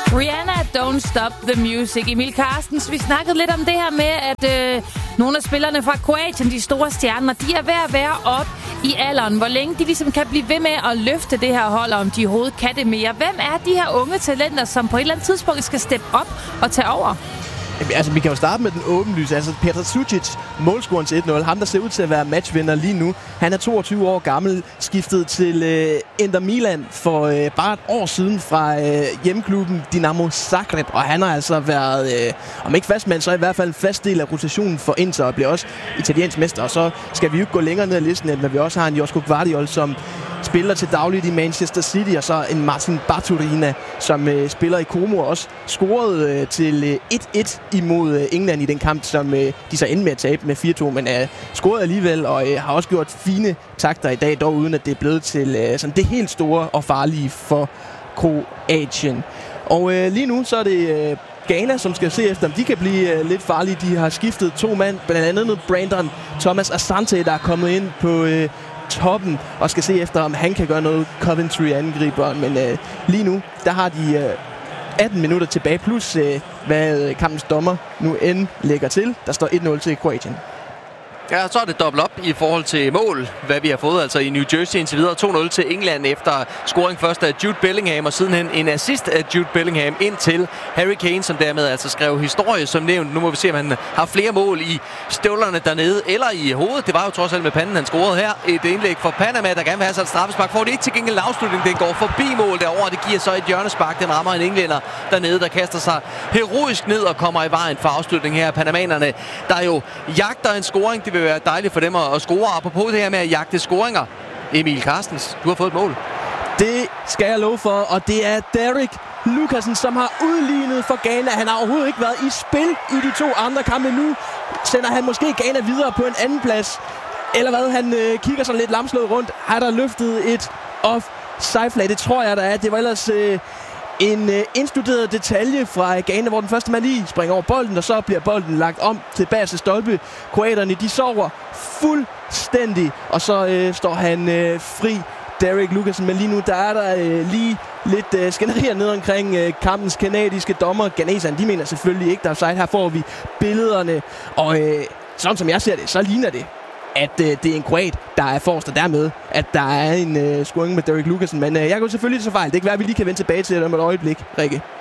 Rihanna, Don't Stop the Music. Emil Carstens, vi snakkede lidt om det her med, at nogle af spillerne fra Kroatien, de store stjerner, de er ved at være op i alderen. Hvor længe de ligesom kan blive ved med at løfte det her hold, om de overhovedet kan det mere. Hvem er de her unge talenter, som på et eller andet tidspunkt skal steppe op og tage over? Altså, vi kan jo starte med den åbenlyse. Altså, Petar Sucic, målscoren til 1-0. Ham, der ser ud til at være matchvinder lige nu. Han er 22 år gammel, skiftet til Inter Milan for bare et år siden fra hjemmeklubben Dinamo Zagreb. Og han har altså været, om ikke fastmand, så i hvert fald en fast del af rotationen for Inter, og bliver også italiensk mester. Og så skal vi jo ikke gå længere ned ad listen, end vi også har en Josko Gvardiol, som spiller til dagligt i Manchester City, og så en Martin Barturina, som spiller i Como, og også scorede til 1-1 imod England i den kamp, som de så endte med at tabe med 4-2, men scorede alligevel, og har også gjort fine takter i dag, dog uden at det er blevet til sådan det helt store og farlige for Kroatien. Og lige nu så er det Ghana, som skal se efter, om de kan blive lidt farlige. De har skiftet 2 mand, blandt andet Brandon Thomas Asante, der er kommet ind på toppen og skal se efter, om han kan gøre noget Coventry-angriber. Men lige nu, der har de 18 minutter tilbage, plus hvad kampens dommer nu end lægger til. Der står 1-0 til Kroatien. Ja, så er det dobbelt op i forhold til mål, hvad vi har fået altså i New Jersey indtil videre. 2-0 til England efter scoring først af Jude Bellingham, og sidenhen en assist af Jude Bellingham ind til Harry Kane, som dermed altså skrev historie som nævnt. Nu må vi se, om han har flere mål i støvlerne dernede eller i hovedet. Det var jo trods alt med panden, han scorede her. Et indlæg for Panama, der gerne vil have sig et straffespark. Får det ikke til gengæld afslutning. Den går forbi mål derovre. Det giver så et hjørnespark. Den rammer en englænder dernede, der kaster sig heroisk ned og kommer i vejen for afslutning her. Panamanerne, der jo jagter en scoring. Det vil være dejligt for dem at score. Apropos det her med at jagte scoringer. Emil Carstens, du har fået et mål. Det skal jeg love for, og det er Derek Lucassen, som har udlignet for Ghana. Han har overhovedet ikke været i spil i de 2 andre kampe. Nu sender han måske Ghana videre på en anden plads. Eller hvad? Han kigger sådan lidt lamslået rundt. Har der løftet et offside-flag? Det tror jeg, der er. Det var ellers en indstuderet detalje fra Ghana, hvor den første mand lige springer over bolden, og så bliver bolden lagt om til bagerste stolpe. Kroaterne, de sover fuldstændig, og så står han fri, Derek Lucassen. Men lige nu, der er der lige lidt skænderier ned omkring kampens kanadiske dommer. Ghaneserne, de mener selvfølgelig ikke, der er offside. Her får vi billederne, og sådan som jeg ser det, så ligner det, at det er en kroat, der er forrest, og dermed, at der er en scoring med Derek Lucassen. Men jeg går selvfølgelig så fejl. Det kan være, at vi lige kan vende tilbage til det om et øjeblik, Rikke.